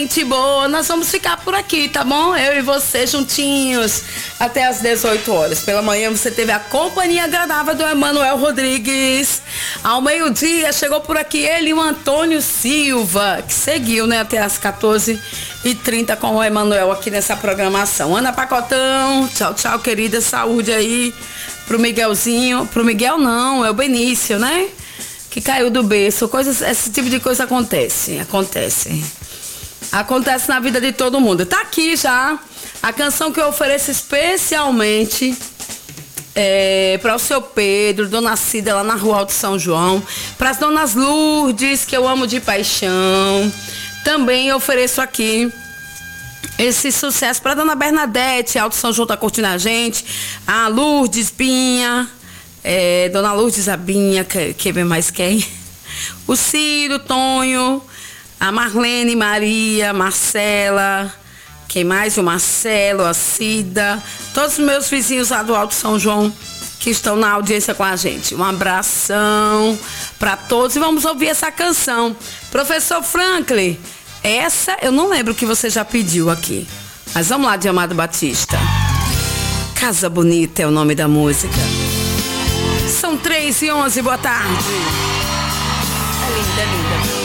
Gente boa, nós vamos ficar por aqui, tá bom? Eu e você juntinhos até as 18 horas. Pela manhã você teve a companhia agradável do Emanuel Rodrigues. Ao meio-dia chegou por aqui ele e o Antônio Silva, que seguiu, né, até as 14h30 com o Emanuel aqui nessa programação. Ana Pacotão, tchau, tchau, querida, saúde aí pro Miguelzinho. Pro Miguel não, é o Benício, né? Que caiu do berço. Esse tipo de coisa acontece. Acontece na vida de todo mundo. Tá aqui já a canção que eu ofereço especialmente para o seu Pedro, Dona Cida lá na Rua Alto São João, para as Donas Lourdes, que eu amo de paixão. Também ofereço aqui esse sucesso para Dona Bernadette, Alto São João tá curtindo a gente, a Lourdes Binha, Dona Lourdes a Binha, que bem mais quem? O Ciro, Tonho, a Marlene, Maria, Marcela, quem mais? O Marcelo, a Cida, todos os meus vizinhos lá do Alto São João que estão na audiência com a gente. Um abração para todos e vamos ouvir essa canção. Professor Franklin, essa eu não lembro que você já pediu aqui, mas vamos lá, de Amado Batista. Casa Bonita é o nome da música. São 3h11, boa tarde. É linda, linda.